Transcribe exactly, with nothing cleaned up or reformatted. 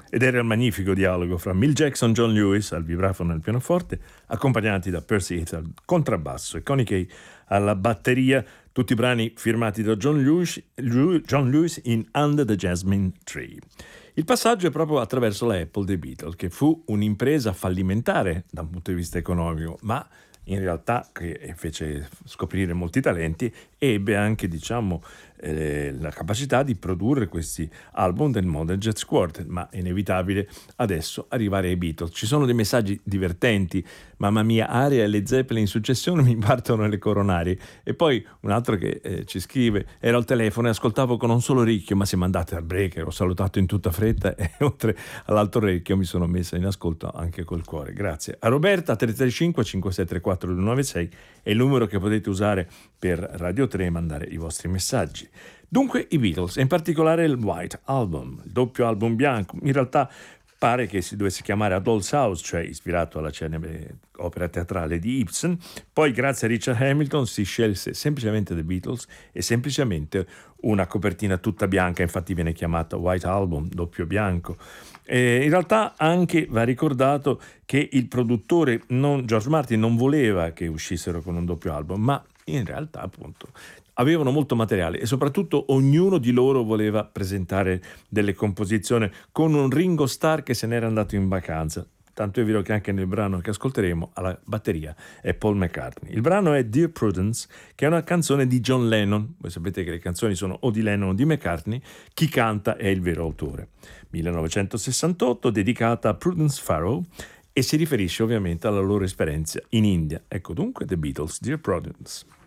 Ed era il magnifico dialogo fra Milt Jackson, John Lewis al vibrafono e al pianoforte, accompagnati da Percy Heath al contrabbasso e Connie Kay alla batteria, tutti brani firmati da John Lewis, John Lewis in Under the Jasmine Tree. Il passaggio è proprio attraverso la Apple dei Beatles, che fu un'impresa fallimentare da un punto di vista economico, ma in realtà che fece scoprire molti talenti e ebbe anche, diciamo, eh, la capacità di produrre questi album del Modern Jazz Quartet, ma è inevitabile adesso arrivare ai Beatles. Ci sono dei messaggi divertenti, mamma mia, Aria e le Zeppelin in successione mi partono le coronarie, e poi un altro che eh, ci scrive: ero al telefono e ascoltavo con un solo orecchio, ma siamo andati al break, ho salutato in tutta fretta e oltre all'altro orecchio mi sono messa in ascolto anche col cuore. Grazie a Roberta. Tre tre cinque cinque sei tre quattro due nove sei è il numero che potete usare per Radio tre e mandare i vostri messaggi. Dunque i Beatles, e in particolare il White Album, il doppio album bianco. In realtà pare che si dovesse chiamare A Doll's House, cioè ispirato alla celebre opera teatrale di Ibsen. Poi grazie a Richard Hamilton si scelse semplicemente The Beatles e semplicemente una copertina tutta bianca, infatti viene chiamata White Album, doppio bianco. E in realtà anche va ricordato che il produttore non, George Martin non voleva che uscissero con un doppio album, ma in realtà appunto avevano molto materiale e soprattutto ognuno di loro voleva presentare delle composizioni con un Ringo Starr che se n'era andato in vacanza. Tanto è vero che anche nel brano che ascolteremo alla batteria è Paul McCartney. Il brano è Dear Prudence, che è una canzone di John Lennon. Voi sapete che le canzoni sono o di Lennon o di McCartney, chi canta è il vero autore. millenovecentosessantotto, dedicata a Prudence Farrow, e si riferisce ovviamente alla loro esperienza in India. Ecco dunque The Beatles, Dear Prudence.